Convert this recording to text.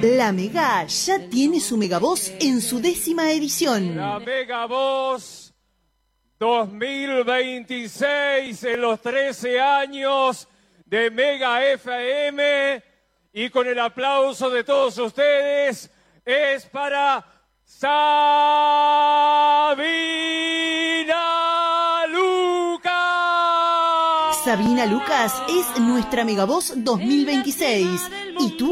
La Mega ya tiene su Megavoz en su 10ª edición. La Megavoz 2026 en los 13 años de Mega FM, y con el aplauso de todos ustedes es para Sabina Lucas. Sabina Lucas es nuestra Megavoz 2026. ¿Y tú?